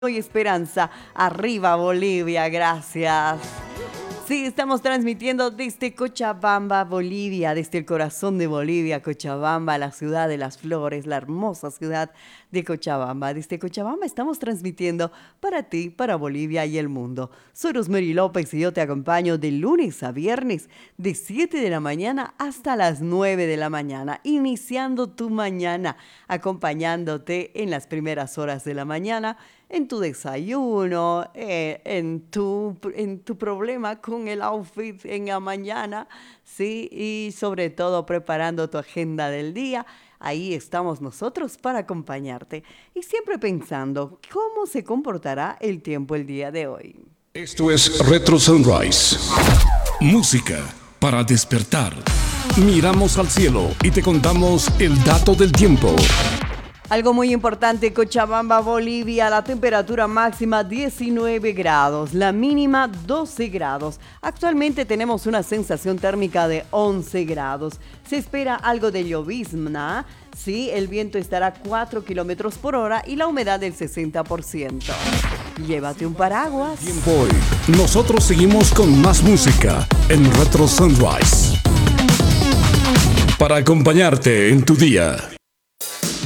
y esperanza. Arriba Bolivia, gracias. Sí, estamos transmitiendo desde Cochabamba, Bolivia, desde el corazón de Bolivia, Cochabamba, la ciudad de las flores, la hermosa ciudad de Cochabamba. Desde Cochabamba estamos transmitiendo para ti, para Bolivia y el mundo. Soy Rosemary López y yo te acompaño de lunes a viernes, de 7 de la mañana hasta las 9 de la mañana, iniciando tu mañana, acompañándote en las primeras horas de la mañana, en tu desayuno, en tu problema con el outfit en la mañana, ¿sí? Y sobre todo preparando tu agenda del día. Ahí estamos nosotros para acompañarte y siempre pensando cómo se comportará el tiempo el día de hoy. Esto es Retro Sunrise. Música para despertar. Miramos al cielo y te contamos el dato del tiempo. Algo muy importante, Cochabamba, Bolivia, la temperatura máxima 19 grados, la mínima 12 grados. Actualmente tenemos una sensación térmica de 11 grados. Se espera algo de llovizna, sí, el viento estará a 4 kilómetros por hora y la humedad del 60%. Llévate un paraguas. Tiempo hoy. Nosotros seguimos con más música en Retro Sunrise. Para acompañarte en tu día.